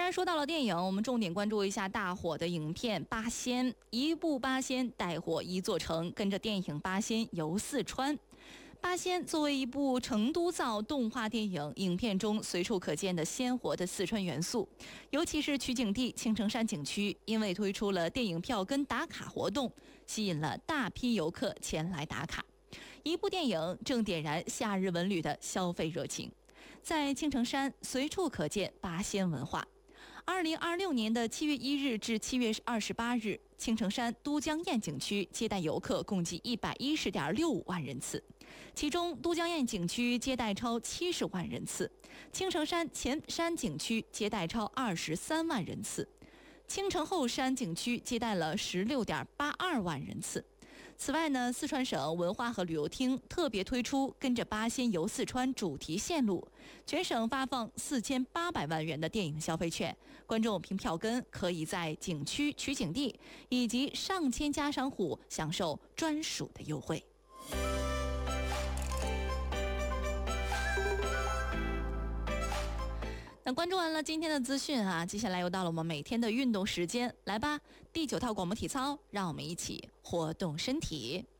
然说到了电影，我们重点关注一下大火的影片《八仙》，一部八仙带火一座城，跟着电影八仙游四川。八仙作为一部成都造动画电影，影片中随处可见的鲜活的四川元素，尤其是取景地青城山景区，因为推出了电影票根打卡活动，吸引了大批游客前来打卡。一部电影正点燃夏日文旅的消费热情，在青城山随处可见八仙文化。2026年的7月1日至7月28日，青城山都江堰景区接待游客共计110.65万人次，其中都江堰景区接待超70万人次，青城山前山景区接待超23万人次，青城后山景区接待了16.82万人次。此外呢，四川省文化和旅游厅特别推出跟着八仙游四川主题线路，全省发放4800万元的电影消费券，观众凭票根可以在景区取景地以及上千家商户享受专属的优惠。那关注完了今天的资讯啊，接下来又到了我们每天的运动时间，来吧，第9套广播体操，让我们一起活动身体。